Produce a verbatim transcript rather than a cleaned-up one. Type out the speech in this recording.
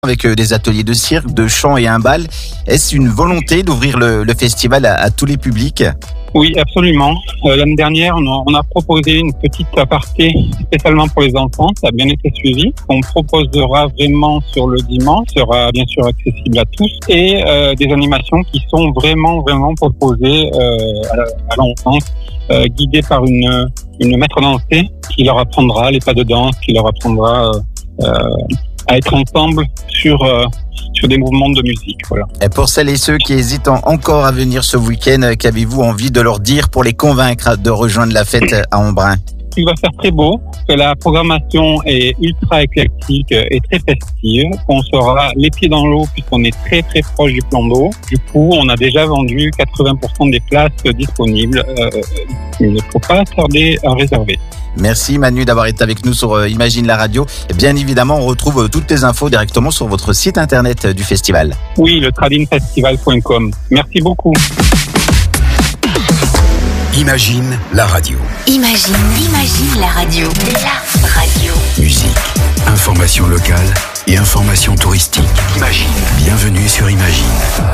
avec des ateliers de cirque, de chant et un bal. Est-ce une volonté d'ouvrir le, le festival à, à tous les publics ? Oui, absolument. Euh, l'année dernière, on a, on a proposé une petite aparté spécialement pour les enfants. Ça a bien été suivi. On proposera vraiment sur le dimanche, sera bien sûr accessible à tous, et euh, des animations qui sont vraiment, vraiment proposées euh, à, à l'enfance, euh, guidées par une, une maître dansée qui leur apprendra les pas de danse, qui leur apprendra euh, euh, à être ensemble sur euh, sur des mouvements de musique. Voilà. Et pour celles et ceux qui hésitent encore à venir ce week-end, qu'avez-vous envie de leur dire pour les convaincre de rejoindre la fête à Embrun ? Il va faire très beau, que la programmation est ultra éclectique et très festive. On sera les pieds dans l'eau puisqu'on est très très proche du plan d'eau. Du coup, on a déjà vendu quatre-vingts pour cent des places disponibles. Euh, il ne faut pas tarder à réserver. Merci Manu d'avoir été avec nous sur Imagine la radio. Et bien évidemment, on retrouve toutes les infos directement sur votre site internet du festival. Oui, le trading festival point com. Merci beaucoup. Imagine la radio. Imagine, imagine la radio. La radio. Musique, information locale et information touristique. Imagine. Bienvenue sur Imagine.